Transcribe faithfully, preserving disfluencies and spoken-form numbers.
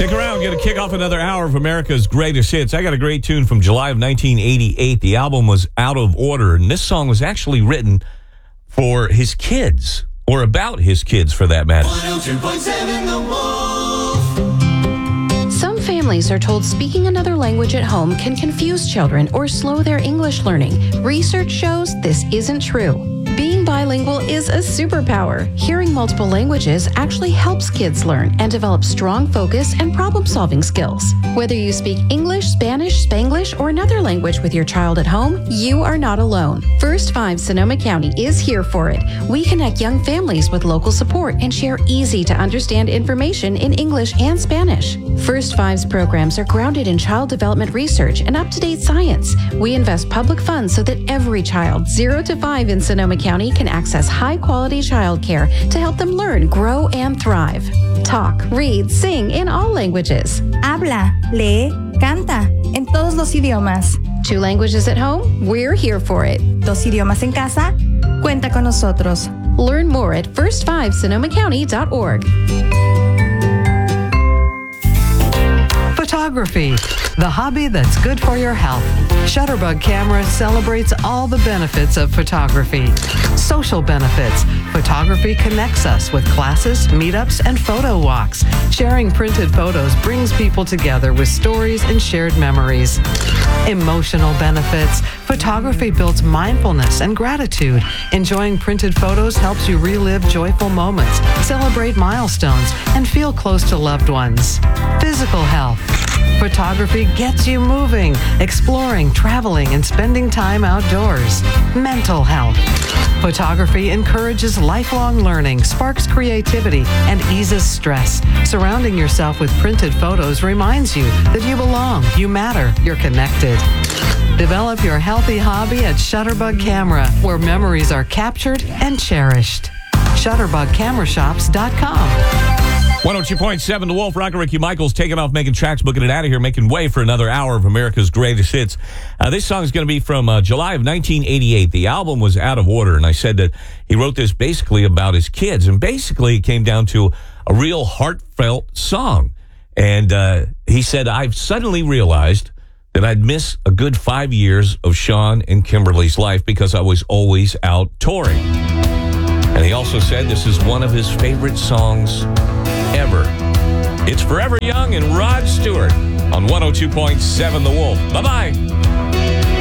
Stick around. Going to kick off another hour of America's Greatest Hits. I got a great tune from July of nineteen eighty-eight. The album was Out of Order, and this song was actually written for his kids, or about his kids for that matter. one oh two point seven The Wolf. Some families are told speaking another language at home can confuse children or slow their English learning. Research shows this isn't true. Being bilingual is a superpower. Hearing multiple languages actually helps kids learn and develop strong focus and problem-solving skills. Whether you speak English, Spanish, Spanglish, or another language with your child at home, you are not alone. First Five Sonoma County is here for it. We connect young families with local support and share easy-to-understand information in English and Spanish. First Five's programs are grounded in child development research and up-to-date science. We invest public funds so that every child, zero to five in Sonoma County, can access high-quality childcare to help them learn, grow, and thrive. Talk, read, sing in all languages. Habla, lee, canta, en todos los idiomas. Two languages at home? We're here for it. Dos idiomas en casa? Cuenta con nosotros. Learn more at first five sonoma county dot org. Photography, the hobby that's good for your health. Shutterbug Camera celebrates all the benefits of photography. Social benefits. Photography connects us with classes, meetups, and photo walks. Sharing printed photos brings people together with stories and shared memories. Emotional benefits. Photography builds mindfulness and gratitude. Enjoying printed photos helps you relive joyful moments, celebrate milestones, and feel close to loved ones. Physical health. Photography gets you moving, exploring, traveling, and spending time outdoors. Mental health. Photography encourages lifelong learning, sparks creativity, and eases stress. Surrounding yourself with printed photos reminds you that you belong, you matter, you're connected. Develop your healthy hobby at Shutterbug Camera, where memories are captured and cherished. shutterbug camera shops dot com. one oh two point seven The Wolf. Rocker Ricky Michaels taking off, making tracks, booking it out of here, making way for another hour of America's Greatest Hits. Uh, this song is going to be from uh, July of nineteen eighty-eight. The album was Out of Order, and I said that he wrote this basically about his kids, and basically it came down to a real heartfelt song. And uh, he said, I've suddenly realized that I'd miss a good five years of Sean and Kimberly's life because I was always out touring. And he also said this is one of his favorite songs ever. It's Forever Young and Rod Stewart on one oh two point seven The Wolf. Bye-bye.